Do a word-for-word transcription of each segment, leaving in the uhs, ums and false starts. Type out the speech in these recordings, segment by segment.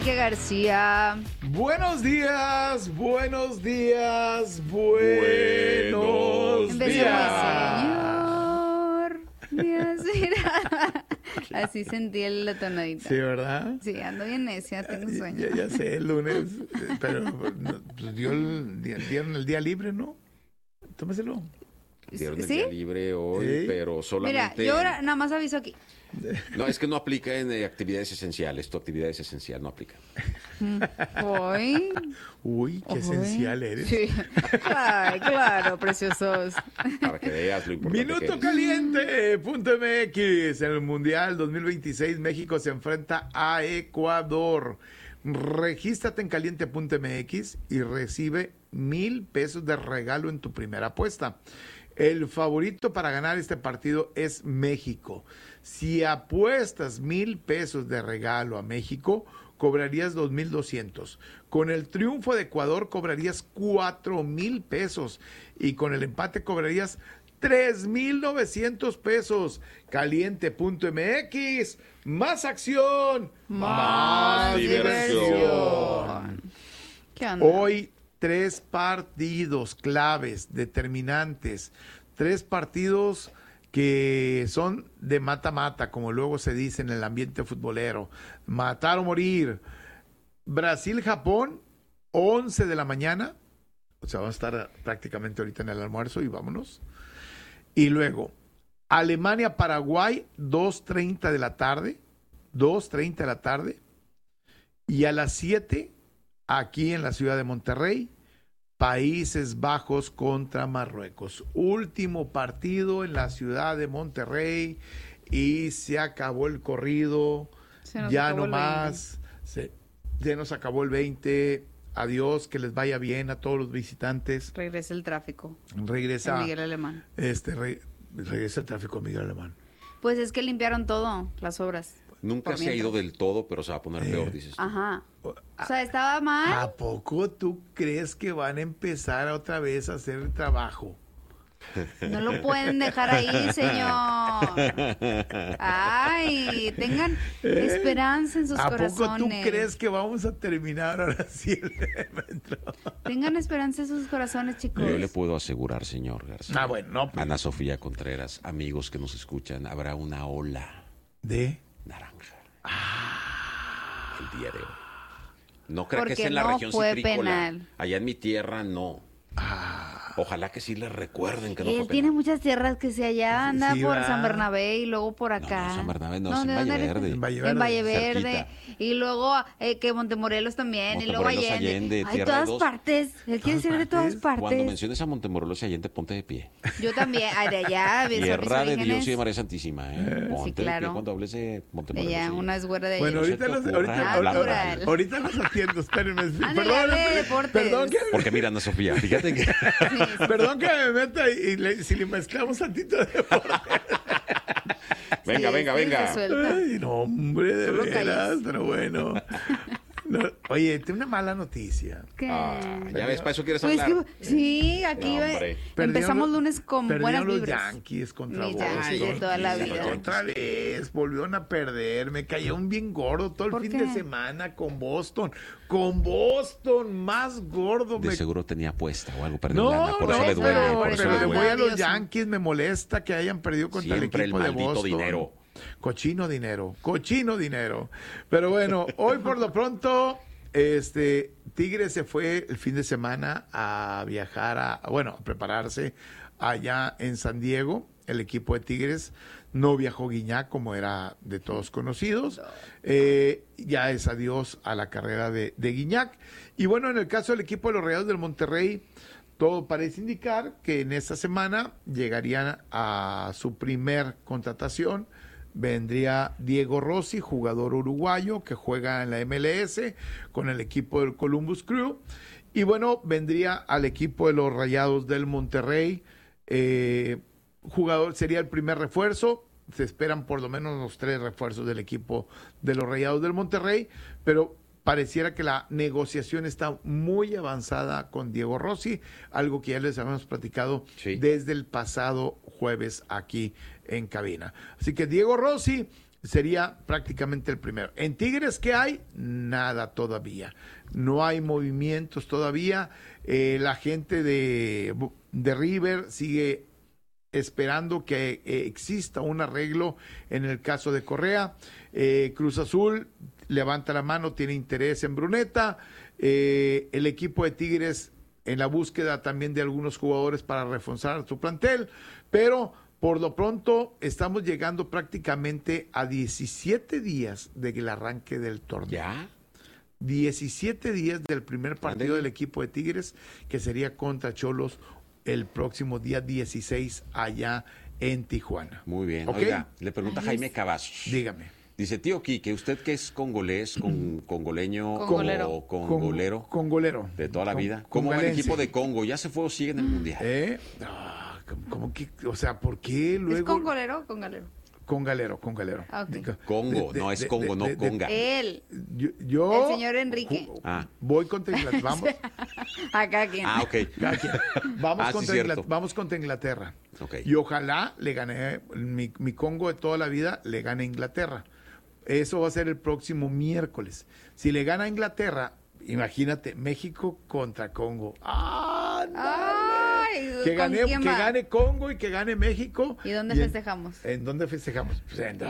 Quique García. Buenos días, buenos días, buenos Empecé días. Señor, Dios mira. Así sentí la tonadita. Sí, ¿verdad? Sí, ando bien necia, tengo sueño. Ya, ya sé, el lunes, pero no, pues dio el, día- dieron el día libre, ¿no? Tómeselo. Dieron el ¿Sí? día libre hoy, Sí. pero Mira, solamente... yo ahora nada más aviso aquí. No, es que no aplica en eh, actividades esenciales. Tu actividad es esencial, no aplica. Hoy. Uy, qué Hoy. esencial eres. Sí. Ay, claro, preciosos. Para que veas lo importante que Minuto es. caliente punto M X. En el Mundial dos mil veintiséis, México se enfrenta a Ecuador. Regístrate en caliente punto M X y recibe mil pesos de regalo en tu primera apuesta. El favorito para ganar este partido es México. Si apuestas mil pesos de regalo a México, cobrarías dos mil doscientos. Con el triunfo de Ecuador cobrarías cuatro mil pesos y con el empate cobrarías tres mil novecientos pesos. caliente punto M X. Más acción, más, diversión. diversión. ¿Qué onda? Hoy tres partidos claves, determinantes, tres partidos que son de mata-mata, como luego se dice en el ambiente futbolero. Matar o morir. Brasil-Japón, once de la mañana. O sea, vamos a estar prácticamente ahorita en el almuerzo y vámonos. Y luego, Alemania-Paraguay, dos treinta de la tarde. dos treinta de la tarde. Y a las siete, aquí en la ciudad de Monterrey, Países Bajos contra Marruecos. Último partido en la ciudad de Monterrey y se acabó el corrido. Se nos Ya acabó no el más. Se, ya nos acabó el veinte. Adiós, que les vaya bien a todos los visitantes. Regresa el tráfico. Regresa, En Miguel Alemán. este, re- regresa el tráfico de Miguel Alemán. Pues es que limpiaron todo, las obras. Nunca Por se ha ido mientras. del todo, pero se va a poner Eh. peor, dices tú. Ajá. O sea, estaba mal. ¿A poco tú crees que van a empezar otra vez a hacer el trabajo? No lo pueden dejar ahí, señor. Ay, tengan esperanza en sus ¿A poco corazones. tú crees que vamos a terminar ahora sí el metro? Tengan esperanza en sus corazones, chicos. Yo le puedo asegurar, señor García. Ah, bueno, no, pues. Ana Sofía Contreras, amigos que nos escuchan, habrá una ola ¿De? naranja. El día de hoy. No creo que Porque sea en la no región fue citrícola. penal. Allá en mi tierra, no. Ah, Ojalá que sí les recuerden que no Él fue tiene penal. muchas tierras que se allá anda Sí, por ¿verdad? San Bernabé y luego por No, acá. no, San Bernabé no, es ¿de en dónde Valle eres? Verde. En Valle En Verde. Valle Verde. Cerquita. Y luego eh, que Montemorelos también. y luego Montemorelos, Allende. Allende, Ay, Tierra de todas Dos. partes. Él quiere ¿Todas ser de todas partes? partes. Cuando menciones a Montemorelos y Allende, ponte de pie. Yo también. Ay, de allá. son mis Tierra de orígenes. Dios y de María Santísima, ¿eh? Ponte de pie claro. cuando hables de De Montemorelos. allá, sí. una es güera de allá. bueno, no se ahorita te los, ocurra ahorita, hablar Natural. ahorita, ahorita los atiendo, espérenme. Ándale, Perdón, hable de deportes. perdón que, Porque mira, Ana Sofía, fíjate que... Sí, sí. perdón que me meta y, y le- si le mezclamos tantito de deporte. venga, Sí, venga, sí, venga. se suelta. Ay, no, hombre, de Tú lo veras, callas. pero bueno. No, oye, tengo una mala noticia. ¿Qué? Ah, ya ves, para eso quieres Pues hablar. que, sí, aquí No, va- hombre. empezamos Perdieron- lunes con perdieron buenas los vibras. Yankees contra Mis Boston. Yankees de toda la Sí, vida. Otra vez, volvieron a perder. Me cayó un bien gordo todo el ¿Por fin qué? de semana con Boston. Con Boston, más gordo. De me... seguro tenía apuesta o algo, perdió No, lana. Por no, eso le duele, pero, por eso pero le le duele. voy a los Dios. Yankees. Me molesta que hayan perdido contra Siempre el el equipo de maldito Boston. dinero. Cochino dinero, cochino dinero. Pero bueno, hoy por lo pronto, este Tigres se fue el fin de semana a viajar a, bueno, a prepararse allá en San Diego. El equipo de Tigres no viajó Guiñac como era de todos conocidos. Eh, ya es adiós a la carrera de, de Guiñac. Y bueno, en el caso del equipo de los Rayados del Monterrey, todo parece indicar que en esta semana llegarían a su primer contratación. Vendría Diego Rossi, jugador uruguayo que juega en la M L S con el equipo del Columbus Crew. Y bueno, vendría al equipo de los Rayados del Monterrey. Eh, jugador sería el primer refuerzo. Se esperan por lo menos los tres refuerzos del equipo de los Rayados del Monterrey, pero pareciera que la negociación está muy avanzada con Diego Rossi, algo que ya les habíamos platicado Sí. desde el pasado jueves aquí en cabina. Así que Diego Rossi sería prácticamente el primero. En Tigres, ¿qué hay? Nada todavía. No hay movimientos todavía. Eh, la gente de, de River sigue esperando que eh, exista un arreglo en el caso de Correa. Eh, Cruz Azul levanta la mano, tiene interés en Bruneta. Eh, el equipo de Tigres en la búsqueda también de algunos jugadores para reforzar su plantel, pero por lo pronto estamos llegando prácticamente a diecisiete días del arranque del torneo. ¿Ya? diecisiete días del primer partido del equipo de Tigres, que sería contra Cholos el próximo día dieciséis allá en Tijuana. Muy bien. ¿Okay? Oiga, le pregunta Jaime Cavazos. Dígame. Dice, tío Quique, ¿usted que es congolés, con, congoleño Congolero. o congolero? Con, congolero. De toda la Con, vida. ¿Cómo va el congalense. equipo de Congo? ¿Ya se fue o sigue en el Mundial? ¿Eh? Ah, ¿cómo, cómo que? O sea, ¿por qué luego? ¿Es congolero o congalero? Congalero, congalero. Ah, ok. Digo, Congo, de- no de- es de- Congo, de- no de- conga. Él. Yo, yo- El señor Enrique. ju- Ah. Voy contra Inglaterra. Vamos, Acá quien. Ah, ok. cada quien. Vamos, Ah, sí, contra cierto. Inglaterra, vamos contra Inglaterra. Ok. Y ojalá le gane, mi, mi Congo de toda la vida le gane a Inglaterra. Eso va a ser el próximo miércoles. Si le gana a Inglaterra, imagínate, México contra Congo. ¡Ah, Ay, que ¿con gane, quién que va? gane Congo y que gane México. ¿Y dónde en- festejamos? ¿En dónde festejamos? Pues en-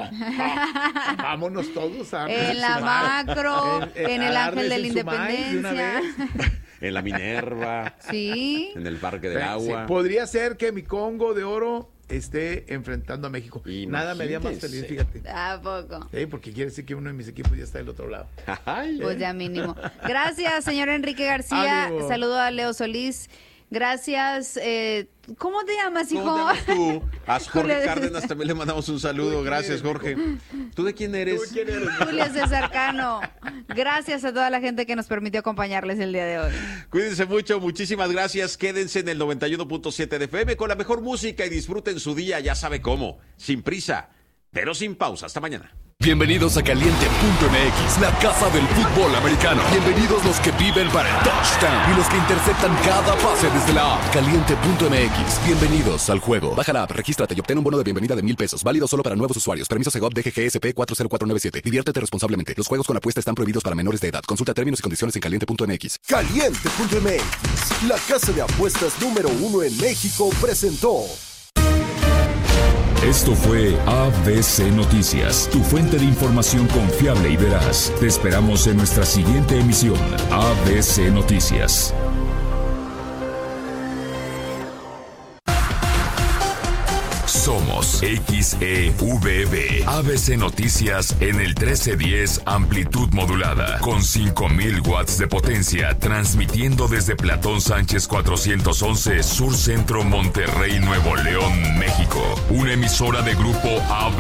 ah, vámonos todos a En la macro, en el a Ángel de la darles en su maíz de una Independencia. vez. En la Minerva, Sí. en el Parque del Sí, Agua. podría ser que mi Congo de oro esté enfrentando a México. Nada me haría más Imagínese. feliz, fíjate. ¿A poco? Sí, porque quiere decir que uno de mis equipos ya está del otro lado. Ay, Pues ya mínimo. Gracias, señor Enrique García. Ánimo. Saludo a Leo Solís. Gracias. Eh, ¿Cómo te llamas, hijo? ¿Cómo te llamas tú? A Jorge Julio- Cárdenas también le mandamos un saludo. Gracias, Jorge. ¿Tú de quién eres? ¿Tú quién eres? Julio César Cano. Gracias a toda la gente que nos permitió acompañarles el día de hoy. Cuídense mucho, muchísimas gracias. Quédense en el noventa y uno punto siete de F M con la mejor música y disfruten su día, ya sabe cómo. Sin prisa, pero sin pausa. Hasta mañana. Bienvenidos a Caliente punto M X, la casa del fútbol americano. Bienvenidos los que viven para el touchdown y los que interceptan cada pase desde la app. Caliente punto M X, bienvenidos al juego. Baja la app, regístrate y obtén un bono de bienvenida de mil pesos. Válido solo para nuevos usuarios. Permiso Segov D G G S P cuatro cero cuatro nueve siete. Diviértete responsablemente. Los juegos con apuesta están prohibidos para menores de edad. Consulta términos y condiciones en caliente punto M X. Caliente punto M X, la casa de apuestas número uno en México, presentó. Esto fue A B C Noticias, tu fuente de información confiable y veraz. Te esperamos en nuestra siguiente emisión, A B C Noticias. Somos X E V B, A B C Noticias en el trece diez amplitud modulada, con cinco mil watts de potencia, transmitiendo desde Platón Sánchez cuatrocientos once, Sur Centro, Monterrey, Nuevo León, México. Una emisora de grupo A B C.